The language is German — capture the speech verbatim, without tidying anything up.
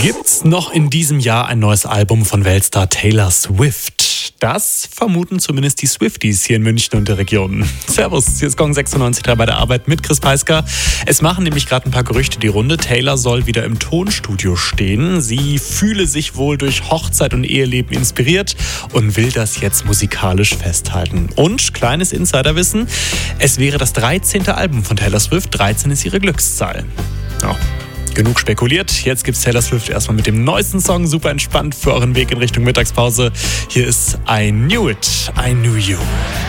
Gibt's noch in diesem Jahr ein neues Album von Weltstar Taylor Swift? Das vermuten zumindest die Swifties hier in München und der Region. Servus, hier ist Gong sechsundneunzig Komma drei bei der Arbeit mit Chris Peisker. Es machen nämlich gerade ein paar Gerüchte die Runde. Taylor soll wieder im Tonstudio stehen. Sie fühle sich wohl durch Hochzeit und Eheleben inspiriert und will das jetzt musikalisch festhalten. Und, kleines Insiderwissen, es wäre das dreizehnte Album von Taylor Swift. dreizehn ist ihre Glückszahl. Ja. Genug spekuliert. Jetzt gibt's Taylor Swift erstmal mit dem neuesten Song. Super entspannt für euren Weg in Richtung Mittagspause. Hier ist I Knew It, I Knew You.